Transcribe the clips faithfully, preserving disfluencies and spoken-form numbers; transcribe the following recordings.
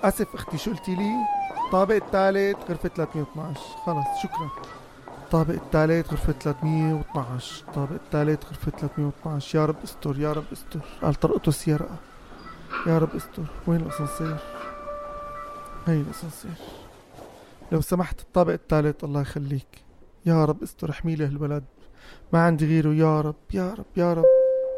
اسف اختي، شو قلتي لي؟ الطابق الثالث غرفة ثلاثمية واثناشر. خلص شكرا. الطابق الثالث غرفة ثلاثمية واثناشر. الطابق الثالث غرفة ثلاثمية واثناشر. يا رب استر يا رب استر. قال طرقته السيارة. يا رب استر. وين الاسانسير؟ هي الاسانسير. لو سمحت الطابق الثالث الله يخليك. يا رب استر، احمي له الولد، ما عندي غيره. يا رب يا رب يا رب.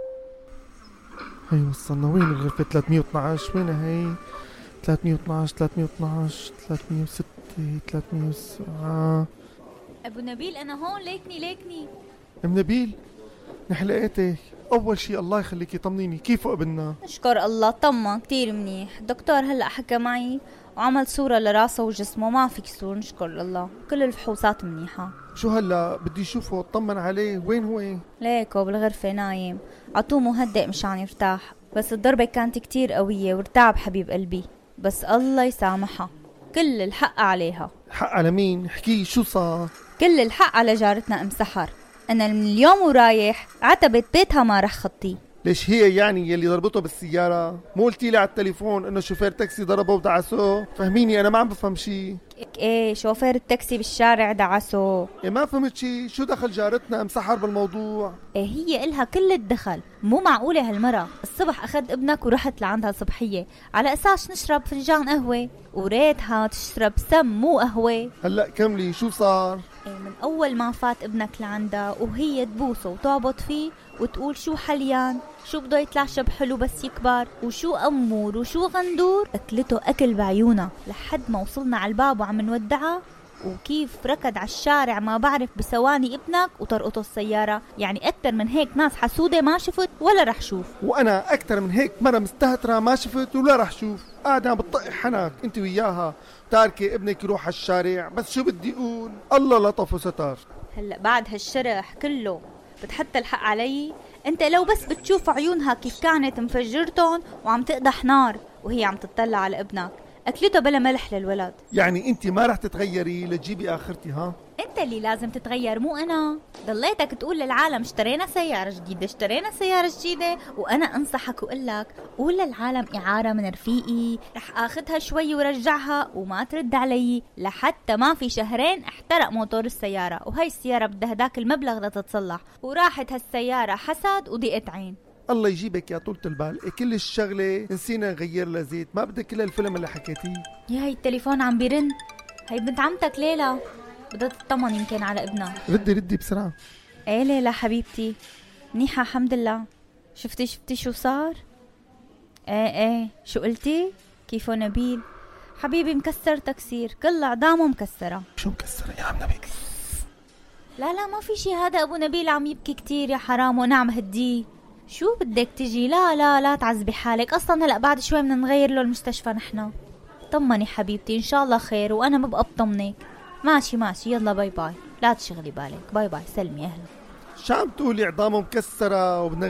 هي وصلنا. وين الغرفة ثلاثمية واثناشر؟ وينها هي؟ ثلاثمية واثناشر ثلاثمية واثناشر ثلاثمية وستة ثلاثمية وسبعة. ابو نبيل انا هون، ليكني ليكني. ام نبيل نحن لقيتك. اول شي الله يخليكي طمنيني، كيفه ابننا؟ نشكر الله طمن كتير منيح. الدكتور هلأ حكى معي وعمل صورة لراسه وجسمه، ما في كسور نشكر الله، كل الفحوصات منيحة. شو هلا بدي اشوفه اطمن عليه. وين هو؟ ليكو بالغرفة نايم، عطوه مهدئ مشان يرتاح، بس الضربة كانت كتير قوية وارتعب حبيب قلبي، بس الله يسامحها، كل الحق عليها. حق على مين؟ احكي شو صار؟ كل الحق على جارتنا ام سحر. انا من اليوم ورايح عتبت بيتها ما رح خطي. ليش هي يعني يلي ضربته بالسيارة؟ مو قلتي لي على التليفون انه شوفير تاكسي ضربه ودعسه؟ فهميني انا ما عم بفهم شي. ايه شوفير التاكسي بالشارع دعسه. إيه ما فهمت شي. شو دخل جارتنا ام سحر بالموضوع؟ ايه هي إلها كل الدخل. مو معقولة هالمرة. الصبح اخذت ابنك ورحت لعندها صبحية على اساس نشرب فنجان قهوة، وريتها تشرب سم مو قهوة. هلا كملي شو صار؟ إيه من اول ما فات ابنك لعندها وهي تبوسه وتعبط فيه وتقول شو حليان، شو بده يتلعشب حلو بس يكبر، وشو أمور وشو غندور. أكلته أكل بعيونها لحد ما وصلنا على الباب وعم نودعها، وكيف ركض على الشارع ما بعرف بثواني ابنك وطرقته السيارة. يعني أكتر من هيك ناس حسودة ما شفت ولا رح شوف. وأنا أكتر من هيك مرة مستهترة ما شفت ولا رح شوف. قاعدة عم بتطقي حنك انت وياها، تاركي ابنك يروح على الشارع. بس شو بدي أقول، الله لطف وستر. هلأ بعد هالشرح كله بتحط الحق علي؟ انت لو بس بتشوف عيونها كيف كانت مفجرتهم وعم تقدح نار وهي عم تطلع على ابنك. اكلته بلا ملح للولد. يعني انت ما رح تتغيري لتجيبي اخرتي؟ ها انت اللي لازم تتغير مو انا. ضليتك تقول للعالم اشترينا سيارة جديدة اشترينا سيارة جديدة، وانا انصحك واقلك قول للعالم اعارة من رفيقي رح اخذها شوي ورجعها، وما ترد علي لحتى ما في شهرين احترق موتور السيارة، وهي السيارة بدها هداك المبلغ لتتصلح، وراحت هالسيارة حسد وضيقت عين. الله يجيبك يا طولة البال. كل الشغلة نسينا نغير لها زيت، ما بدك كل الفيلم اللي حكيتيه. يا هي التليفون عم بيرن، هي بنت عمتك ليلى بدها تطمن يمكن على ابنها. ردي ردي بسرعة. ايه ليلى حبيبتي منيحة الحمد لله. شفتي شفتي شو صار؟ ايه ايه شو قلتي؟ كيفو نبيل؟ حبيبي مكسر تكسير، كل عظامه مكسرة. شو مكسرة يا عم نبيل؟ لا لا ما في شي، هذا ابو نبيل عم يبكي كتير يا حرام ونعم هديه. شو بدك تجي؟ لا لا لا تعذبي حالك، اصلا هلا بعد شوي بدنا نغير له المستشفى نحن. طمني حبيبتي ان شاء الله خير، وانا ببقى بطمنك. ماشي ماشي يلا باي باي، لا تشغلي بالك، باي باي سلمي اهلا. شو عم تقولي عظامه مكسرة وبدنا